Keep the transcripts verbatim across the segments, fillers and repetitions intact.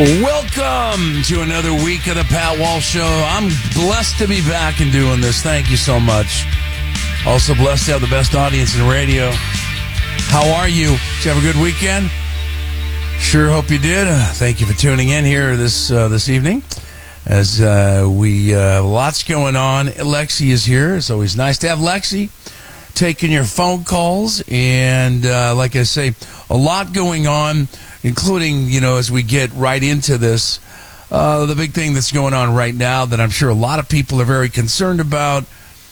Welcome to another week of the Pat Walsh Show. I'm blessed to be back and doing this. Thank you so much. Also blessed to have the best audience in radio. How are you? Did you have a good weekend? Sure hope you did. Uh, thank you for tuning in here this uh, this evening. As uh, we uh, lots going on. Lexi is here. It's always nice to have Lexi taking your phone calls. And uh, like I say, a lot going on, including, you know, as we get right into this, uh, the big thing that's going on right now that I'm sure a lot of people are very concerned about,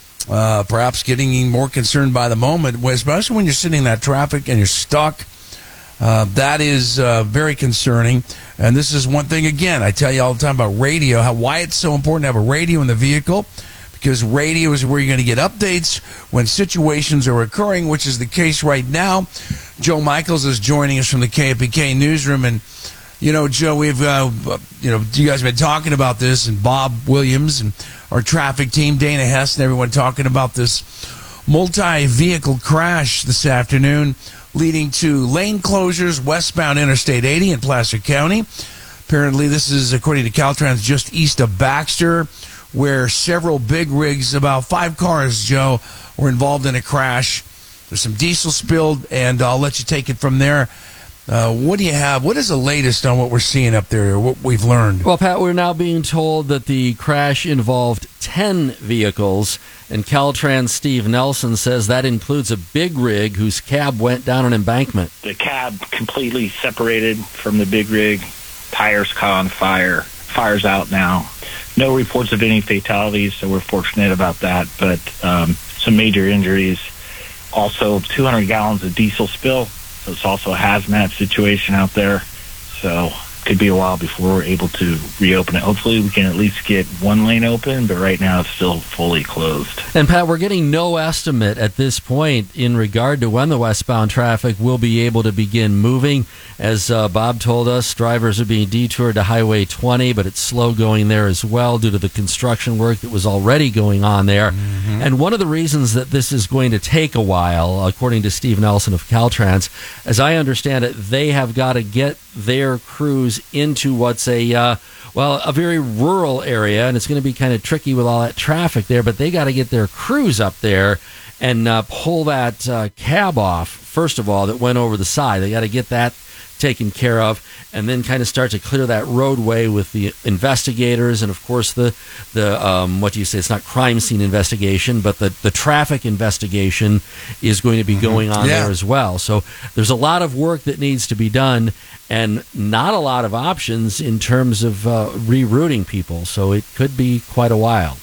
uh, perhaps getting more concerned by the moment, especially when you're sitting in that traffic and you're stuck. Uh, that is uh, very concerning. And this is one thing, again, I tell you all the time about radio, how why it's so important to have a radio in the vehicle, because radio is where you're going to get updates when situations are occurring, which is the case right now. Joe Michaels is joining us from the K P K newsroom. And, you know, Joe, we've, uh, you know, you guys have been talking about this, and Bob Williams and our traffic team, Dana Hess, and everyone talking about this multi-vehicle crash this afternoon, leading to lane closures westbound Interstate eighty in Placer County. Apparently, this is, according to Caltrans, just east of Baxter, where several big rigs, about five cars, Joe, were involved in a crash. There's some diesel spilled, and I'll let you take it from there. Uh, what do you have? What is the latest on what we're seeing up there, what we've learned? Well, Pat, we're now being told that the crash involved ten vehicles, and Caltrans Steve Nelson says that includes a big rig whose cab went down an embankment. The cab completely separated from the big rig. Tires caught on fire. Fire's out now. No reports of any fatalities, so we're fortunate about that, but um, some major injuries. Also, two hundred gallons of diesel spill, so it's also a hazmat situation out there. So could be a while before we're able to reopen it. Hopefully we can at least get one lane open, but right now it's still fully closed. And Pat, we're getting no estimate at this point in regard to when the westbound traffic will be able to begin moving. As uh, Bob told us, drivers are being detoured to Highway twenty, but it's slow going there as well due to the construction work that was already going on there. Mm-hmm. And one of the reasons that this is going to take a while, according to Steve Nelson of Caltrans, as I understand it, they have got to get their crews into what's a uh, well a very rural area, and it's going to be kind of tricky with all that traffic there, but they got to get their crews up there and uh, pull that uh, cab off, first of all, that went over the side. They got to get that taken care of, and then kind of start to clear that roadway with the investigators, and of course the the um, what do you say? It's not crime scene investigation, but the the traffic investigation is going to be going on yeah. there as well. So there's a lot of work that needs to be done, and not a lot of options in terms of uh, rerouting people. So it could be quite a while.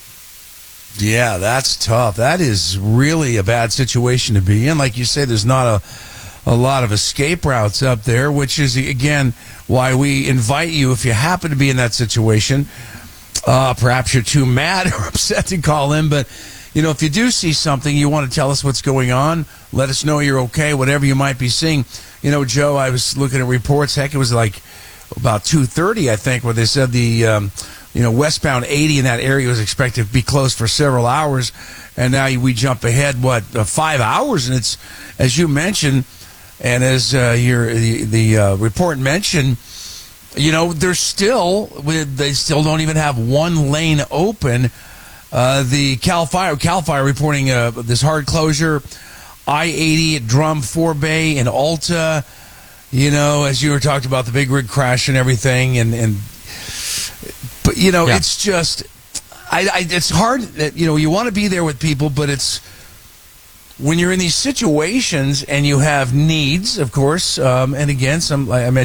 Yeah, that's tough. That is really a bad situation to be in. Like you say, there's not a a lot of escape routes up there, which is, again, why we invite you, if you happen to be in that situation, uh, perhaps you're too mad or upset to call in, but, you know, if you do see something, you want to tell us what's going on, let us know you're okay, whatever you might be seeing. You know, Joe, I was looking at reports, heck, it was like about two thirty, I think, where they said the, um, you know, westbound eighty in that area was expected to be closed for several hours, and now we jump ahead, what, uh, five hours, and it's, as you mentioned, and as uh, your the, the uh, report mentioned, you know, they're still they still don't even have one lane open. Uh, the Cal Fire Cal Fire reporting uh, this hard closure, I eighty at Drum, Four Bay, and Alta. You know, as you were talking about the big rig crash and everything, and and but you know, yeah. it's just I, I it's hard that you know you want to be there with people, but it's. When you're in these situations and you have needs, of course, um, and again, some I mentioned.